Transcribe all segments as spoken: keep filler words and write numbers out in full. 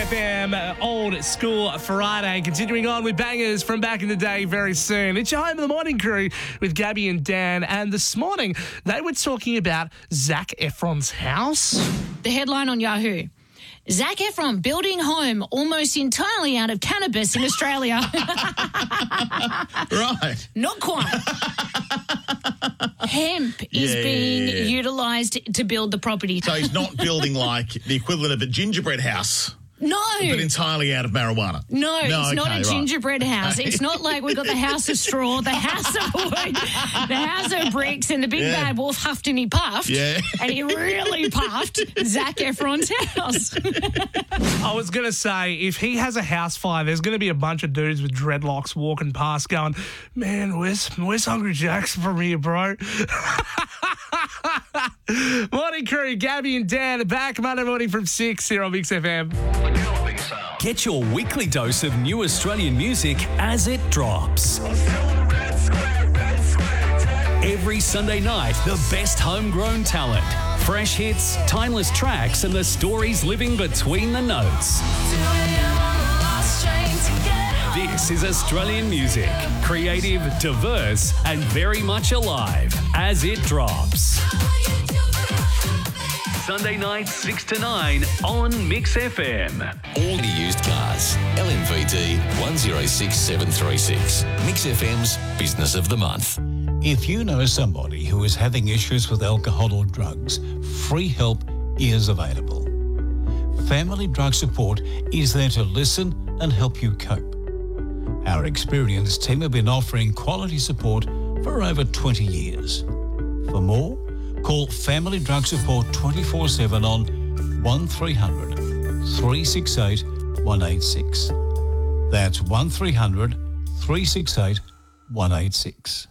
F M, uh, Old School Friday. Continuing on with bangers from back in the day very soon. It's your Home of the Morning crew with Gabby and Dan. And this morning, they were talking about Zac Efron's house. The headline on Yahoo: Zac Efron building home almost entirely out of cannabis in Australia. Right. Not quite. Hemp is Yeah, being yeah, yeah. utilised to build the property. So he's not building like the equivalent of a gingerbread house, No. but entirely out of marijuana. No, it's not okay, a right. gingerbread house. It's not like we've got the house of straw, the house of wood, the house of bricks, and the big Yeah. bad wolf huffed and he puffed. Yeah. And he really puffed Zac Efron's house. I was going to say, if he has a house fire, there's going to be a bunch of dudes with dreadlocks walking past going, man, where's, where's Hungry Jack's from here, bro? Morning crew, Gabby and Dan are back Monday morning from six here on Mix F M. Get your weekly dose of new Australian music as it drops. Every Sunday night, the best homegrown talent, fresh hits, timeless tracks, and the stories living between the notes. This is Australian music, creative, diverse, and very much alive as it drops. Sunday night, six to nine on Mix F M. All used cars. L M V D one zero six seven three six. Mix F M's Business of the Month. If you know somebody who is having issues with alcohol or drugs, free help is available. Family Drug Support is there to listen and help you cope. Our experienced team have been offering quality support for over twenty years. For more, call Family Drug Support twenty-four seven on one three hundred, three six eight, one eight six. That's one three hundred, three six eight, one eight six.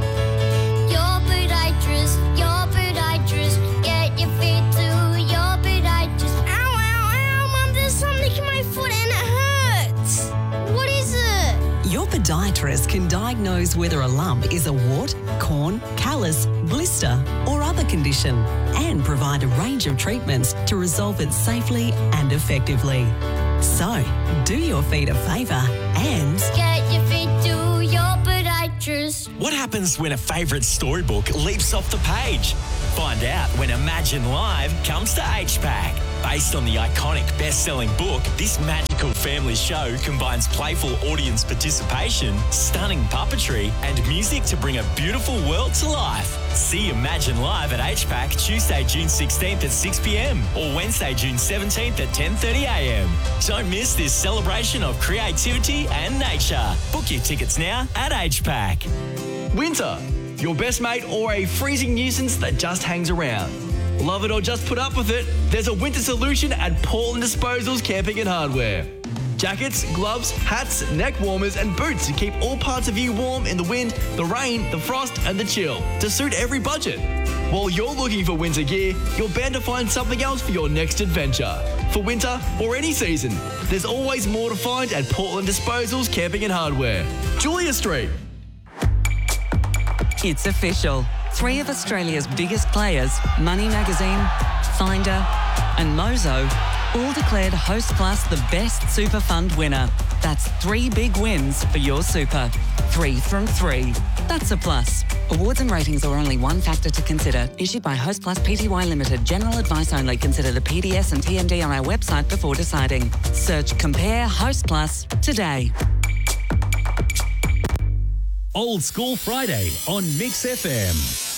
Your podiatrist, your podiatrist, get your feet to your podiatrist. Ow, ow, ow, Mum, there's something in my foot and it hurts. What is it? Your podiatrist can diagnose whether a lump is a wart, corn, callus, blister or other condition and provide a range of treatments to resolve it safely and effectively. So, do your feet a favour and Get your feet to your podiatrist. What happens when a favourite storybook leaps off the page? Find out when Imagine Live comes to H PAC. Based on the iconic best-selling book, this magical family show combines playful audience participation, stunning puppetry, and music to bring a beautiful world to life. See Imagine Live at H PAC Tuesday, June sixteenth at six p m or Wednesday, June seventeenth at ten thirty a m. Don't miss this celebration of creativity and nature. Book your tickets now at H PAC. Winter, your best mate or a freezing nuisance that just hangs around. Love it or just put up with it, there's a winter solution at Portland Disposals Camping and Hardware. Jackets, gloves, hats, neck warmers and boots to keep all parts of you warm in the wind, the rain, the frost and the chill to suit every budget. While you're looking for winter gear, you're bound to find something else for your next adventure. For winter or any season, there's always more to find at Portland Disposals Camping and Hardware. Julia Street. it's official. Three of Australia's biggest players, Money Magazine, Finder and Mozo, all declared Hostplus the best super fund winner. That's three big wins for your super. Three from three. That's a plus. Awards and ratings are only one factor to consider. Issued by Hostplus Pty Limited. General advice only. Consider the P D S and T M D on our website before deciding. Search Compare Hostplus today. Old School Friday on Mix F M.